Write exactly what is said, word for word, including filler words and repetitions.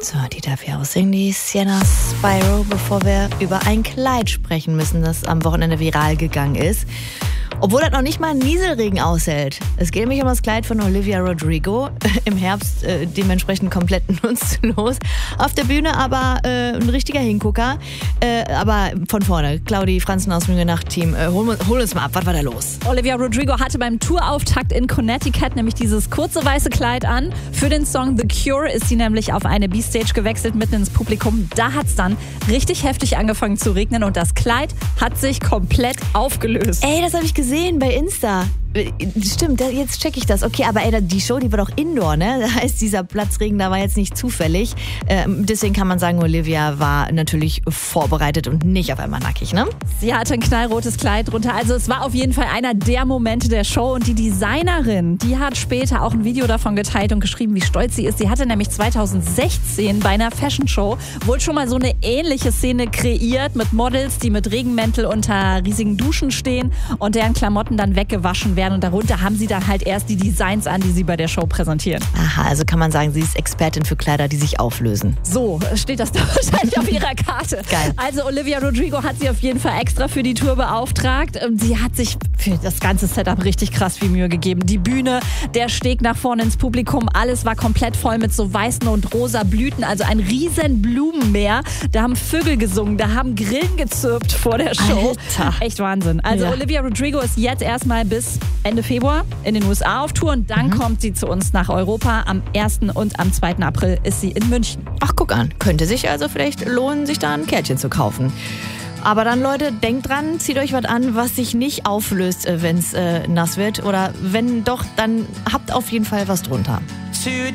So, die darf ja aussingen, die Sienna Spyro, bevor wir über ein Kleid sprechen müssen, das am Wochenende viral gegangen ist. Obwohl das noch nicht mal Nieselregen aushält. Es geht nämlich um das Kleid von Olivia Rodrigo. Im Herbst äh, dementsprechend komplett nutzlos. Auf der Bühne aber äh, ein richtiger Hingucker. Äh, aber von vorne, Claudi Franzen aus dem Nacht-Team, äh, hol, hol uns mal ab, was war da los? Olivia Rodrigo hatte beim Tourauftakt in Connecticut nämlich dieses kurze weiße Kleid an. Für den Song The Cure ist sie nämlich auf eine B-Stage gewechselt, mitten ins Publikum. Da hat es dann richtig heftig angefangen zu regnen und das Kleid hat sich komplett aufgelöst. Ey, das habe ich gesehen bei Insta. Stimmt, jetzt check ich das. Okay, aber ey, die Show, die war doch Indoor, ne? Das heißt, dieser Platzregen, da war jetzt nicht zufällig. Ähm, deswegen kann man sagen, Olivia war natürlich vorbereitet und nicht auf einmal nackig, ne? Sie hatte ein knallrotes Kleid drunter. Also es war auf jeden Fall einer der Momente der Show. Und die Designerin, die hat später auch ein Video davon geteilt und geschrieben, wie stolz sie ist. Sie hatte nämlich zweitausendsechzehn bei einer Fashion Show wohl schon mal so eine ähnliche Szene kreiert mit Models, die mit Regenmäntel unter riesigen Duschen stehen und deren Klamotten dann weggewaschen werden. Und darunter haben sie dann halt erst die Designs an, die sie bei der Show präsentieren. Aha, also kann man sagen, sie ist Expertin für Kleider, die sich auflösen. So steht das da wahrscheinlich auf ihrer Karte. Geil. Also Olivia Rodrigo hat sie auf jeden Fall extra für die Tour beauftragt. Sie hat sich für das ganze Setup richtig krass viel Mühe gegeben. Die Bühne, der Steg nach vorne ins Publikum, alles war komplett voll mit so weißen und rosa Blüten. Also ein riesen Blumenmeer. Da haben Vögel gesungen, da haben Grillen gezirpt vor der Show. Alter. Echt Wahnsinn. Also Ja. Olivia Rodrigo ist jetzt erstmal bis Ende Februar in den U S A auf Tour und dann mhm. kommt sie zu uns nach Europa. Am ersten und am zweiten April ist sie in München. Ach, guck an. Könnte sich also vielleicht lohnen, sich da ein Kärtchen zu kaufen. Aber dann, Leute, denkt dran, zieht euch was an, was sich nicht auflöst, wenn es äh, nass wird. Oder wenn doch, dann habt auf jeden Fall was drunter.